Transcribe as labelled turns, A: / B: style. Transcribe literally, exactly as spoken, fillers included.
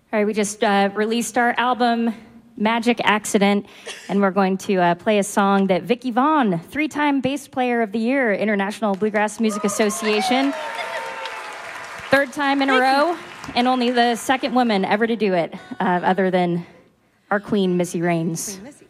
A: All right, we just uh, released our album, Magic Accident, and we're going to uh, play a song that Vicky Vaughn, three-time bass player of the year, International Bluegrass Music Association, third time in a row, and only the second woman ever to do it, uh, other than our queen, Missy Raines.
B: Queen Missy.